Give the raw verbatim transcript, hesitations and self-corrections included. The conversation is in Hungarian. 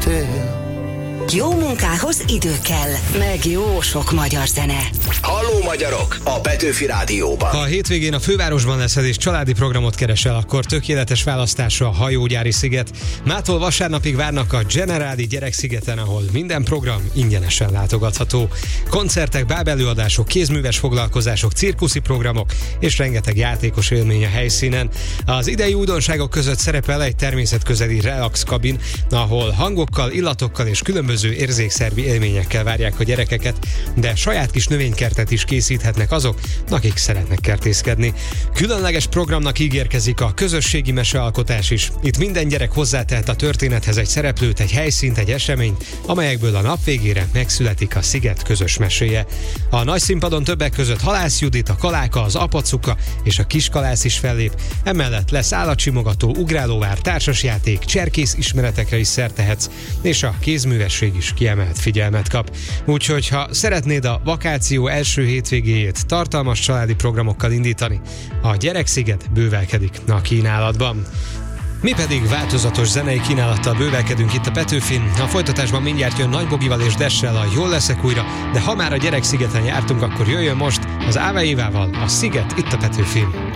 fél. Jó munkához idő kell, meg jó sok magyar zene. Halló magyarok, a Petőfi Rádióban. Ha a hétvégén a fővárosban leszel és családi programot keresel, akkor tökéletes választásra a Hajógyári sziget. Mától vasárnapig várnak a Generáli Gyerekszigeten, ahol minden program ingyenesen látogatható. Koncertek, bábelőadások, kézműves foglalkozások, cirkuszi programok és rengeteg játékos élmény a helyszínen. Az idei újdonságok között szerepel egy természetközeli relax kabin, ahol hangokkal, illatokkal és különböző érzékszervi élményekkel várják a gyerekeket, de saját kis növénykertet is készíthetnek azok, akik szeretnek kertészkedni. Különleges programnak ígérkezik a közösségi mesealkotás is. Itt minden gyerek hozzátehet a történethez egy szereplőt, egy helyszínt, egy eseményt, amelyekből a nap végére megszületik a sziget közös meséje. A nagy színpadon többek között Halász Judit, a Kaláka, az Apacuka és a Kiskalász is fellép. Emellett lesz állatsimogató, ugrálóvár, társasjáték, cserkész ismeretekre is szert tehetsz, és a kézművesség is kiemelt figyelmet kap. Úgyhogy ha szeretnéd a vakáció első hétvégéjét tartalmas családi programokkal indítani, a Gyereksziget bővelkedik a kínálatban. Mi pedig változatos zenei kínálattal bővelkedünk itt a Petőfin. A folytatásban mindjárt jön Nagy Bogival és Dessel a Jól leszek újra, de ha már a Gyerekszigeten jártunk, akkor jöjjön most az Áva Évával a Sziget itt a Petőfin.